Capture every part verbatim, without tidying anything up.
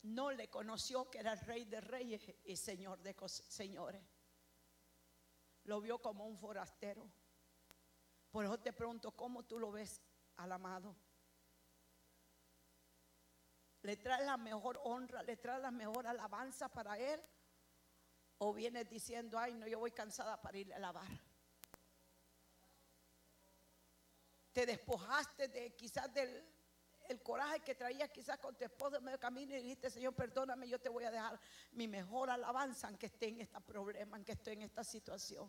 no le conoció que era el Rey de Reyes y Señor de señores. Lo vio como un forastero. Por eso te pregunto, ¿cómo tú lo ves al amado? ¿Le traes la mejor honra, le traes la mejor alabanza para él? ¿O vienes diciendo, ay no, yo voy cansada para ir a lavar? Te despojaste de quizás del el coraje que traías quizás con tu esposo en medio camino y dijiste, Señor, perdóname, yo te voy a dejar mi mejor alabanza aunque esté en este problema, aunque esté en esta situación.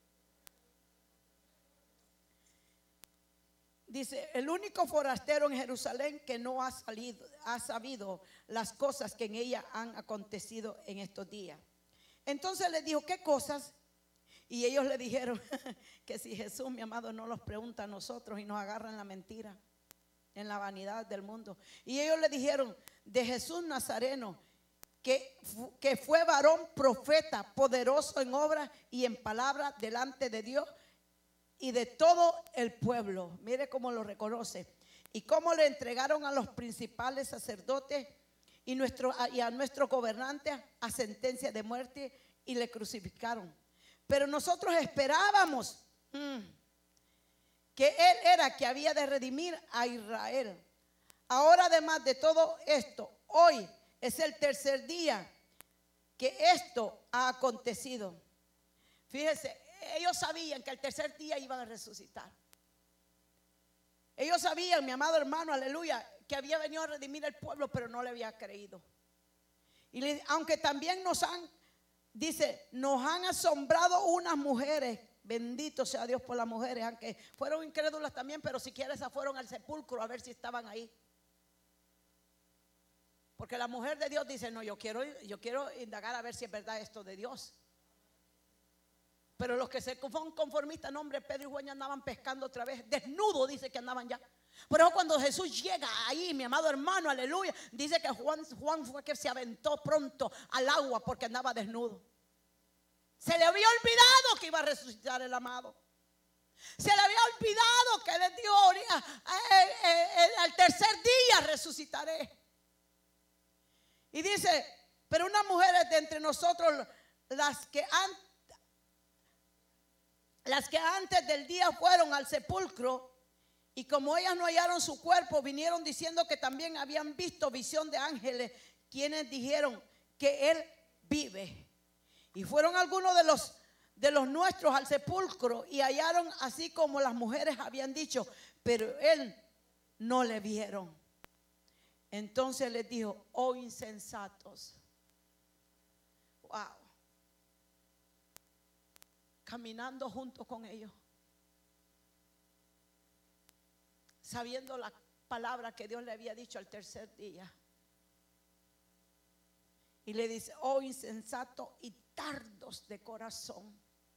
Dice, el único forastero en Jerusalén que no ha salido, ha sabido las cosas que en ella han acontecido en estos días. Entonces les dijo, ¿qué cosas? Y ellos le dijeron que si Jesús, mi amado, no los pregunta a nosotros y nos agarra en la mentira, en la vanidad del mundo. Y ellos le dijeron, de Jesús Nazareno, que, que fue varón profeta, poderoso en obra y en palabra delante de Dios y de todo el pueblo. Mire cómo lo reconoce. Y cómo le entregaron a los principales sacerdotes y, nuestro, y a nuestros gobernantes a sentencia de muerte y le crucificaron. Pero nosotros esperábamos mmm, que él era que había de redimir a Israel. Ahora, además de todo esto, hoy es el tercer día que esto ha acontecido. Fíjese, ellos sabían que el tercer día iban a resucitar. Ellos sabían, mi amado hermano, aleluya, que había venido a redimir el pueblo, pero no le había creído. Y le, aunque también nos han, dice, nos han asombrado unas mujeres. Bendito sea Dios por las mujeres, aunque fueron incrédulas también, pero siquiera esas fueron al sepulcro a ver si estaban ahí. Porque la mujer de Dios dice, no, yo quiero, yo quiero indagar a ver si es verdad esto de Dios. Pero los que se fueron conformistas, no, hombre, Pedro y Juan ya andaban pescando otra vez, desnudo dice que andaban ya. Por eso cuando Jesús llega ahí, mi amado hermano, aleluya, dice que Juan, Juan fue que se aventó pronto al agua porque andaba desnudo. Se le había olvidado que iba a resucitar el amado. Se le había olvidado que le dio eh, eh, eh, al tercer día resucitaré. Y dice, pero unas mujeres de entre nosotros, las que, an, las que antes del día fueron al sepulcro, y como ellas no hallaron su cuerpo, vinieron diciendo que también habían visto visión de ángeles, quienes dijeron que él vive. Y fueron algunos de los, de los nuestros al sepulcro y hallaron así como las mujeres habían dicho, pero él no le vieron. Entonces les dijo, oh insensatos. Wow. Caminando junto con ellos, sabiendo la palabra que Dios le había dicho al tercer día. Y le dice, oh insensato y tardos de corazón,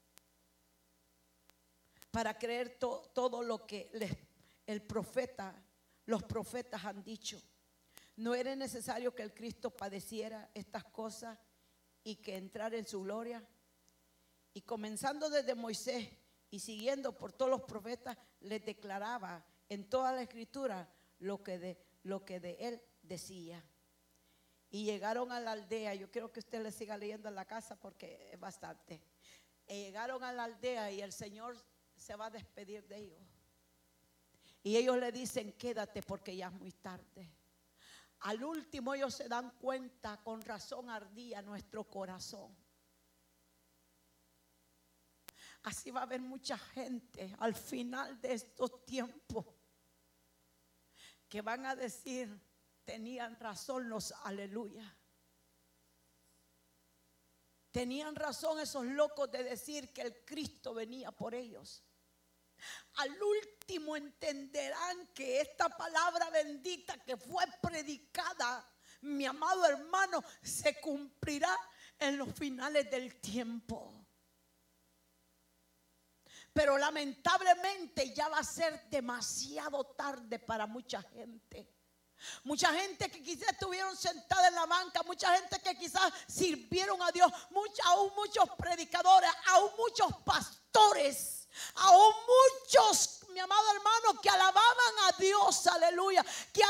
para creer to, todo lo que les, el profeta, los profetas han dicho. ¿No era necesario que el Cristo padeciera estas cosas y que entrara en su gloria? Y comenzando desde Moisés y siguiendo por todos los profetas, les declaraba en toda la escritura lo que de, lo que de él decía. Y llegaron a la aldea. Yo quiero que usted le siga leyendo en la casa porque es bastante. Y llegaron a la aldea y el Señor se va a despedir de ellos. Y ellos le dicen, quédate porque ya es muy tarde. Al último ellos se dan cuenta, con razón ardía nuestro corazón. Así va a haber mucha gente al final de estos tiempos que van a decir, tenían razón los aleluya. Tenían razón esos locos de decir que el Cristo venía por ellos. Al último entenderán que esta palabra bendita que fue predicada, mi amado hermano, se cumplirá en los finales del tiempo. Pero lamentablemente ya va a ser demasiado tarde para mucha gente. Mucha gente que quizás estuvieron sentada en la banca, mucha gente que quizás sirvieron a Dios, mucha, aún muchos predicadores, aún muchos pastores, aún muchos, mi amado hermano, que alababan a Dios, aleluya, que